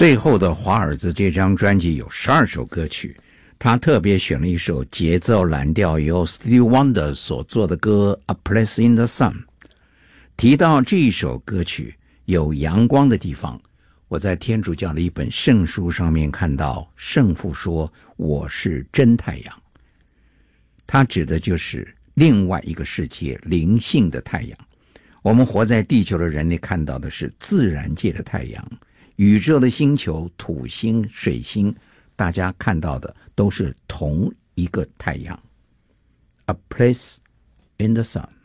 最后的华尔兹这张专辑有12首歌曲，他特别选了一首节奏蓝调由 Stevie Wonder 所做的歌 A Place in the Sun。 提到这一首歌曲有阳光的地方，我在天主教的一本圣书上面看到圣父说我是真太阳，他指的就是另外一个世界灵性的太阳。我们活在地球的人类看到的是自然界的太阳，宇宙的星球土星水星，大家看到的都是同一个太阳。 A place in the sun。